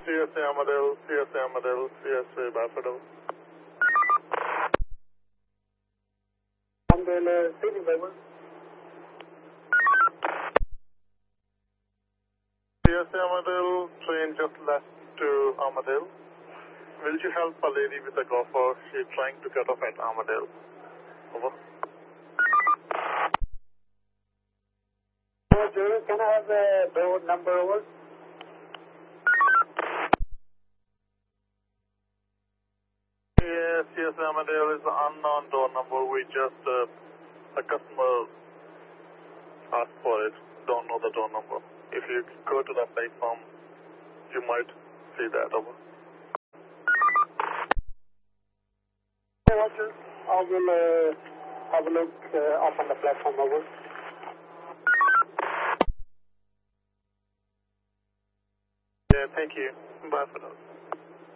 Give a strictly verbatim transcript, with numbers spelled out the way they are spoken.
C S A Amadale, C S A Amadale, C S A Buffalo. Amadale, speaking over. C S A Amadale, train just left to Amadale. Will you help a lady with a gopher? She's trying to get off at Amadale. Over. Roger, can I have the door number over? Yes, yes, Amadale is an unknown door number. We just, uh, the customer asked for it. Don't know the door number. If you go to the platform, you might see that. Over. Roger, I will uh, have a look uh, up on the platform over. Yeah, thank you. Bye for now.